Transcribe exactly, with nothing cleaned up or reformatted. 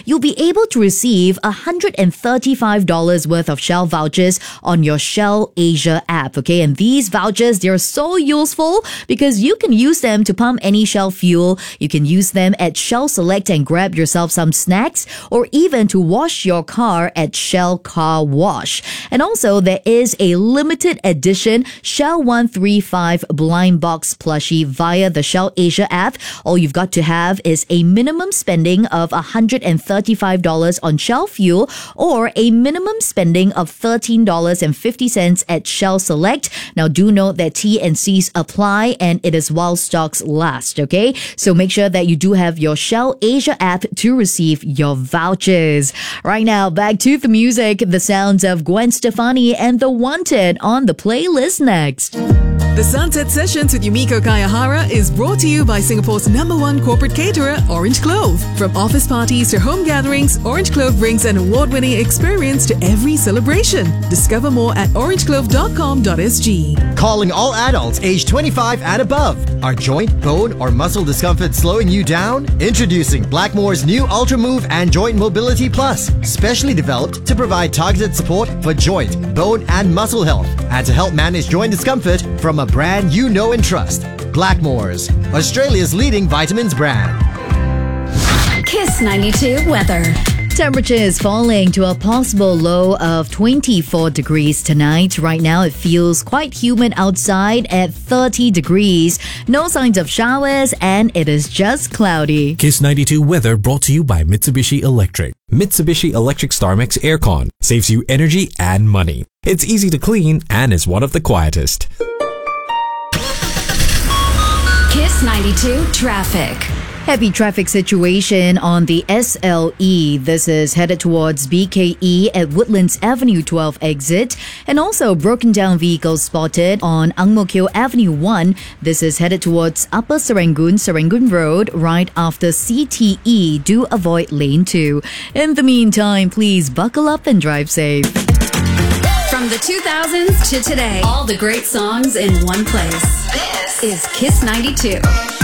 you'll be able to receive one hundred thirty-five dollars worth of Shell vouchers on your Shell Asia app. Okay, and these vouchers, they're so useful because you can use them to pump any Shell fuel. You can use them at Shell Select and grab yourself some snacks, or even to wash your car at Shell Car Wash. And also, there is a limited edition Shell one thirty-five blind box plushie via the Shell Asia app. All you've got to have is a minimum spending of one hundred thirty-five dollars on Shell fuel, or a minimum spending of thirteen dollars and fifty cents at Shell Select. Now, do note that T and C's apply, and it is while stocks last, okay? So make sure that you do have your Shell Asia app to receive your vouchers. Right now, back to the music, the sounds of Gwen Stefani and The Wanted on the playlist next. The Sunset Sessions with Yumiko Kayahara is brought to you by Singapore's number one corporate caterer, Orange Clove. From office parties to home gatherings, Orange Clove brings an award-winning experience to every celebration. Discover more at orange clove dot com dot s g. Calling all adults aged twenty-five and above. Are joint, bone, or muscle discomfort slowing you down? Introducing Blackmore's new Ultra Move and Joint Mobility Plus, specially developed to provide targeted support for joint, bone, and muscle health, and to help manage joint discomfort from a brand you know and trust. Blackmore's, Australia's leading vitamins brand. Kiss ninety-two weather. Temperature is falling to a possible low of twenty-four degrees tonight. Right now, it feels quite humid outside at thirty degrees. No signs of showers, and it is just cloudy. Kiss ninety-two weather brought to you by Mitsubishi Electric. Mitsubishi Electric StarMix Aircon saves you energy and money. It's easy to clean and is one of the quietest. Kiss ninety-two traffic. Heavy traffic situation on the S L E. This is headed towards B K E at Woodlands Avenue twelve exit. And also broken down vehicles spotted on Ang Mo Kio Avenue one. This is headed towards Upper Serangoon, Serangoon Road, right after C T E. Do avoid lane two. In the meantime, please buckle up and drive safe. From the two thousands to today, all the great songs in one place. This is Kiss ninety-two.